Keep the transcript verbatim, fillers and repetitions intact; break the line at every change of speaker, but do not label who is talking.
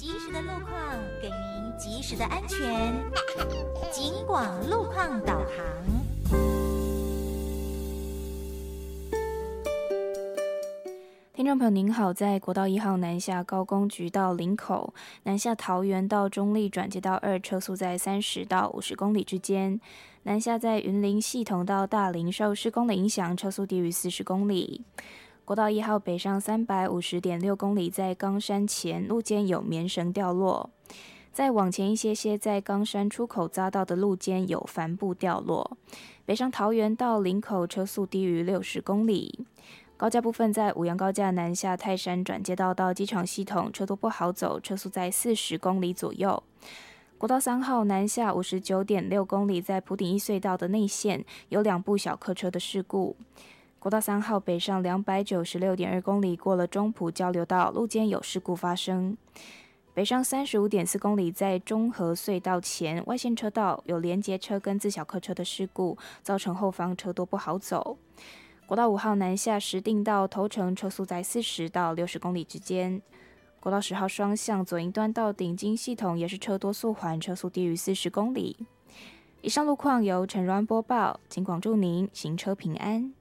及时的路况，给您及时的安全。警广路况导航。
听众朋友您好，在国道一号南下高工局到林口，南下桃园到中立转接道二，车速在三十到五十公里之间。南下在云林系统到大林受施工的影响，车速低于四十公里。国道一号北上三百五十点六公里，在冈山前路肩有棉绳掉落。再往前一些些，在冈山出口匝道的路肩有帆布掉落。北上桃园到林口，车速低于六十公里。高架部分在五杨高架南下泰山转接道到机场系统，车多不好走，车速在四十公里左右。国道三号南下五十九点六公里，在埔顶一隧道的内线有两部小客车的事故。国道三号北上两百九十六点二公里，过了中埔交流道，路肩有事故发生。北上三十五点四公里，在中和隧道前外线车道有连结车跟自小客车的事故，造成后方车多不好走。国道五号南下石碇到头城，车速在四十到六十公里之间。国道十号双向左营端到顶金系统也是车多速缓，车速低于四十公里。以上路况由陈如安播报，警广祝您行车平安。